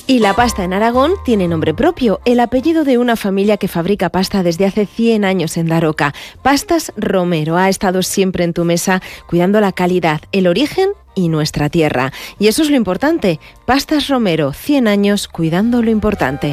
Y la pasta en Aragón tiene nombre propio, el apellido de una familia que fabrica pasta desde hace 100 años en Daroca. Pastas Romero ha estado siempre en tu mesa, cuidando la calidad, el origen y nuestra tierra. Y eso es lo importante. Pastas Romero, 100 años cuidando lo importante.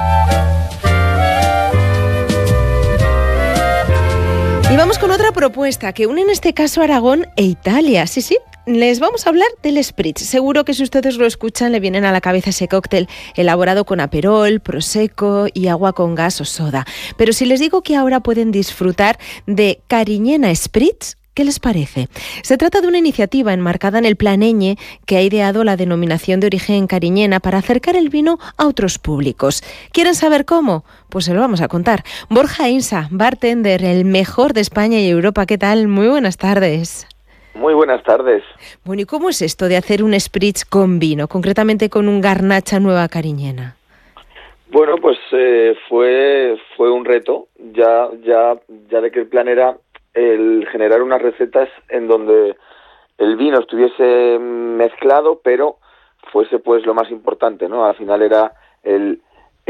Y vamos con otra propuesta que une en este caso Aragón e Italia. Sí, les vamos a hablar del Spritz. Seguro que si ustedes lo escuchan le vienen a la cabeza ese cóctel elaborado con aperol, prosecco y agua con gas o soda. Pero si les digo que ahora pueden disfrutar de Cariñena Spritz, ¿qué les parece? Se trata de una iniciativa enmarcada en el Plan Eñe que ha ideado la denominación de origen Cariñena para acercar el vino a otros públicos. ¿Quieren saber cómo? Pues se lo vamos a contar. Borja Insa, bartender, el mejor de España y Europa. ¿Qué tal? Muy buenas tardes. Muy buenas tardes. Bueno, ¿y cómo es esto de hacer un spritz con vino, concretamente con un Garnacha Nueva Cariñena? Bueno, pues fue un reto, ya de que el plan era el generar unas recetas en donde el vino estuviese mezclado, pero fuese pues lo más importante, ¿no? Al final era el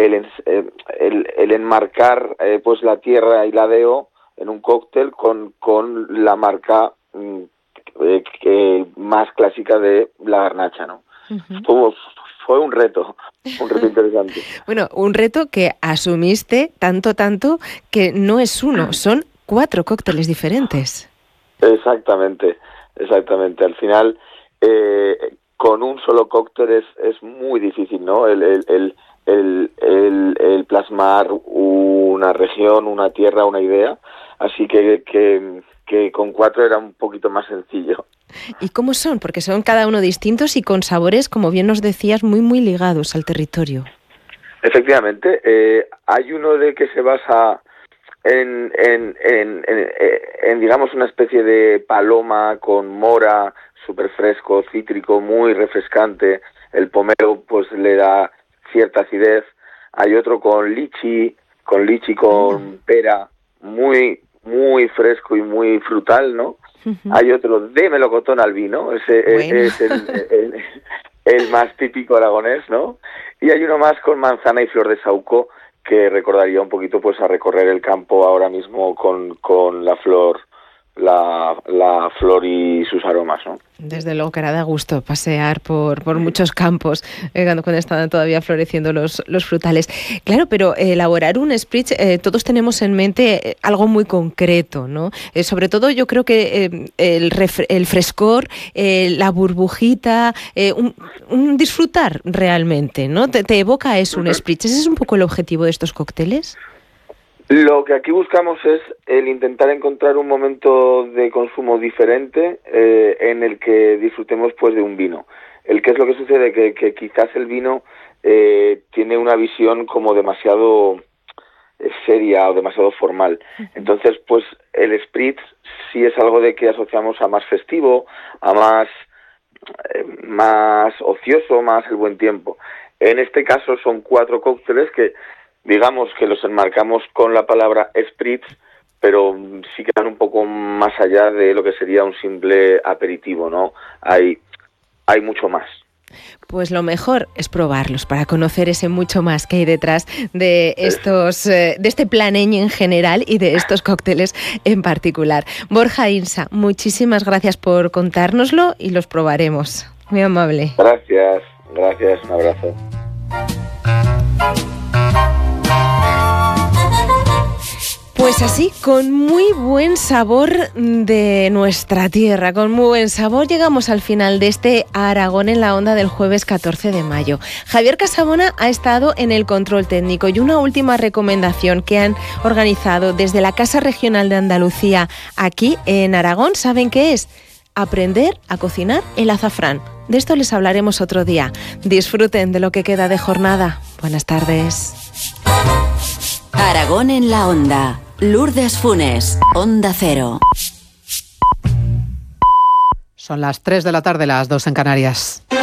enmarcar pues la tierra y la deo en un cóctel con la marca más clásica de la Garnacha, ¿no? Uh-huh. Fue un reto interesante. Bueno, un reto que asumiste tanto que no es uno, son 4 cócteles diferentes. Exactamente. Al final, con un solo cóctel es muy difícil, ¿no? El plasmar una región, una tierra, una idea. Así que con 4 era un poquito más sencillo. ¿Y cómo son? Porque son cada uno distintos y con sabores, como bien nos decías, muy ligados al territorio. Efectivamente. Hay uno de que se basa en digamos una especie de paloma con mora, súper fresco, cítrico, muy refrescante. El pomelo pues le da cierta acidez. Hay otro con lichi con pera, muy fresco y muy frutal, ¿no? Uh-huh. Hay otro de melocotón al vino, ese es el más típico aragonés, ¿no? Y hay uno más con manzana y flor de saúco, que recordaría un poquito pues a recorrer el campo ahora mismo con la flor y sus aromas, ¿no? Desde luego que era de gusto pasear por muchos campos cuando estaban todavía floreciendo los frutales. Claro, pero elaborar un spritz, todos tenemos en mente algo muy concreto, ¿no? Sobre todo yo creo que el frescor, la burbujita, un disfrutar realmente, ¿no? Te evoca eso, un spritz. ¿Ese es un poco el objetivo de estos cócteles? Lo que aquí buscamos es el intentar encontrar un momento de consumo diferente en el que disfrutemos pues de un vino. ¿Qué es lo que sucede? Que quizás el vino tiene una visión como demasiado seria o demasiado formal. Entonces, pues el spritz sí es algo de que asociamos a más festivo, a más ocioso, más el buen tiempo. En este caso son 4 cócteles que digamos que los enmarcamos con la palabra spritz, pero sí que van un poco más allá de lo que sería un simple aperitivo, ¿no? Hay mucho más. Pues lo mejor es probarlos para conocer ese mucho más que hay detrás de estos, de este Plan Eñe en general y de estos cócteles en particular. Borja Insa, muchísimas gracias por contárnoslo y los probaremos. Muy amable. Gracias, un abrazo. Pues así, con muy buen sabor de nuestra tierra, con muy buen sabor, llegamos al final de este Aragón en la Onda del jueves 14 de mayo. Javier Casabona ha estado en el control técnico y una última recomendación que han organizado desde la Casa Regional de Andalucía aquí en Aragón, ¿saben qué es? Aprender a cocinar el azafrán. De esto les hablaremos otro día. Disfruten de lo que queda de jornada. Buenas tardes. Aragón en la Onda. Lourdes Funes, Onda Cero. Son las 3 de la tarde, las 2 en Canarias.